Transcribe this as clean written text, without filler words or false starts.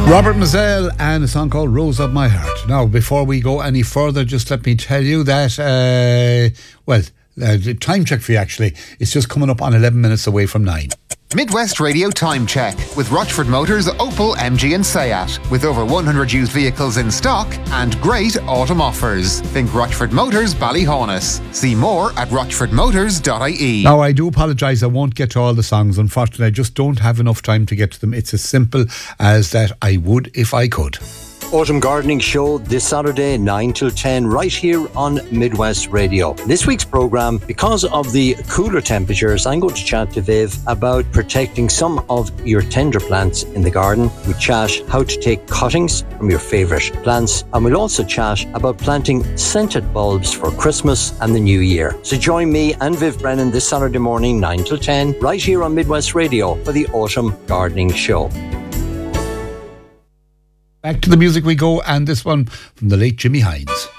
Robert Mazel and a song called Rose of My Heart. Now, before we go any further, just let me tell you that, the time check for you actually, it's just coming up on 11 minutes away from 9. Midwest Radio Time Check with Rochford Motors, Opel, MG and Seat. With over 100 used vehicles in stock and great autumn offers. Think Rochford Motors, Ballyhonus. See more at rochfordmotors.ie. Now, I do apologise, I won't get to all the songs. Unfortunately, I just don't have enough time to get to them. It's as simple as that. I would if I could. Autumn Gardening Show this Saturday 9 till 10 right here on Midwest Radio. This week's programme, because of the cooler temperatures, I'm going to chat to Viv about protecting some of your tender plants in the garden. We chat how to take cuttings from your favourite plants, and we'll also chat about planting scented bulbs for Christmas and the New Year. So join me and Viv Brennan this Saturday morning 9 till 10 right here on Midwest Radio for the Autumn Gardening Show. Back to the music we go, and this one from the late Jimmy Hines.